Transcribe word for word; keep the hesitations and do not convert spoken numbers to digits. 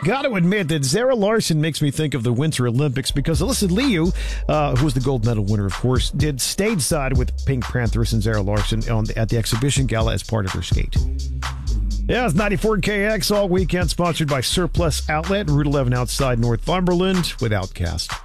Got to admit that Zara Larsson makes me think of the Winter Olympics because Alyssa Liu, uh, who was the gold medal winner, of course, did stage side with Pink Panthers and Zara Larsson on the, at the exhibition gala as part of her skate. Yeah, it's ninety-four K X all weekend, sponsored by Surplus Outlet, Route eleven outside Northumberland with Outcast.